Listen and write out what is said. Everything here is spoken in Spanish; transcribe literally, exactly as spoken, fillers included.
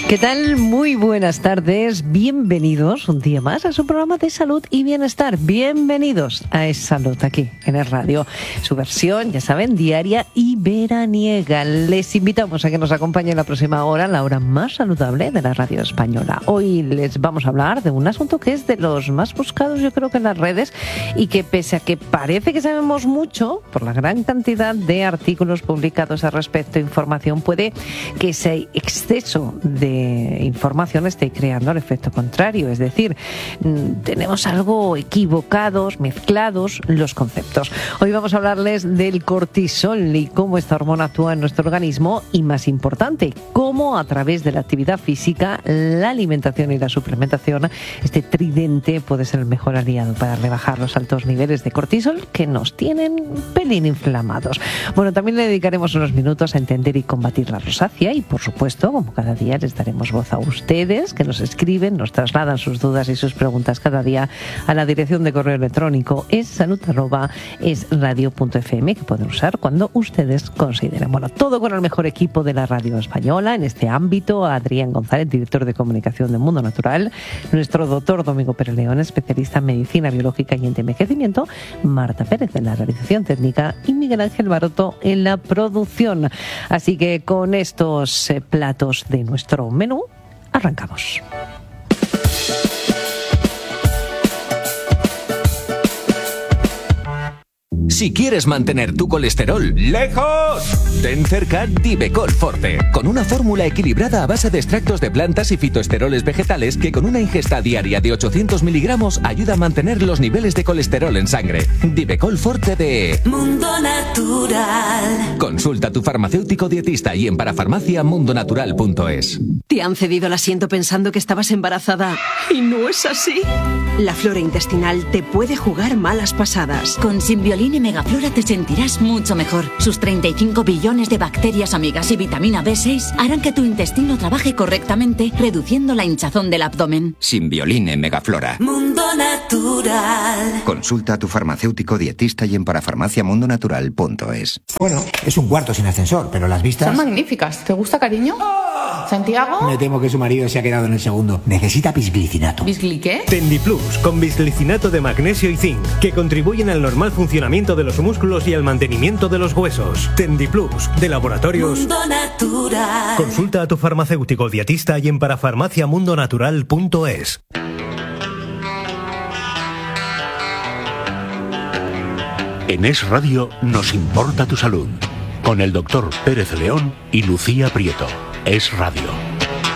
¿Qué tal? Muy buenas tardes. Bienvenidos un día más a su programa de salud y bienestar. Bienvenidos a Es Salud aquí en el radio. Su versión, ya saben, diaria y veraniega. Les invitamos a que nos acompañen la próxima hora, la hora más saludable de la radio española. Hoy les vamos a hablar de un asunto que es de los más buscados, yo creo que en las redes, y que pese a que parece que sabemos mucho, por la gran cantidad de artículos publicados al respecto, información, puede que ese exceso de información esté creando el efecto contrario, es decir, tenemos algo equivocados, mezclados los conceptos. Hoy vamos a hablarles del cortisol y cómo esta hormona actúa en nuestro organismo y, más importante, cómo a través de la actividad física, la alimentación y la suplementación, este tridente puede ser el mejor aliado para rebajar los altos niveles de cortisol que nos tienen pelín inflamados. Bueno, también le dedicaremos unos minutos a entender y combatir la rosácea y, por supuesto, como cada día, les daremos voz a ustedes que nos escriben, nos trasladan sus dudas y sus preguntas cada día a la dirección de correo electrónico es salud arroba es radio punto f m, que pueden usar cuando ustedes consideren. Bueno, todo con el mejor equipo de la radio española en este ámbito: Adrián González, director de comunicación de Mundo Natural, nuestro doctor Domingo Pérez León, especialista en medicina biológica y antienvejecimiento, Marta Pérez en la realización técnica y Miguel Ángel Baroto en la producción. Así que con estos eh, platos de nuestro menú, arrancamos. Si quieres mantener tu colesterol lejos, ten cerca Divecol Forte, con una fórmula equilibrada a base de extractos de plantas y fitoesteroles vegetales que con una ingesta diaria de ochocientos miligramos ayuda a mantener los niveles de colesterol en sangre. Divecol Forte de Mundo Natural. Consulta a tu farmacéutico dietista y en parafarmacia mundo natural punto es. ¿Te han cedido el asiento pensando que estabas embarazada y no es así? La flora intestinal te puede jugar malas pasadas. Con Simbiolin y Megaflora te sentirás mucho mejor. Sus treinta y cinco billones de bacterias amigas y vitamina B seis harán que tu intestino trabaje correctamente, reduciendo la hinchazón del abdomen. Simbiolin y Megaflora. Mundo Natural. Consulta a tu farmacéutico dietista y en parafarmacia mundo natural punto es. Bueno, es un cuarto sin ascensor, pero las vistas... Son magníficas. ¿Te gusta, cariño? ¿Santiago? Me temo que su marido se ha quedado en el segundo. Necesita bisglicinato. ¿Bisgli qué? Tendiplus, con bisglicinato de magnesio y zinc, que contribuyen al normal funcionamiento de los músculos y al mantenimiento de los huesos. Tendiplus, de Laboratorios Mundo Natural. Consulta a tu farmacéutico dietista y en parafarmacia mundo natural punto es. En Es Radio nos importa tu salud, con el doctor Pérez León y Lucía Prieto. Es Radio.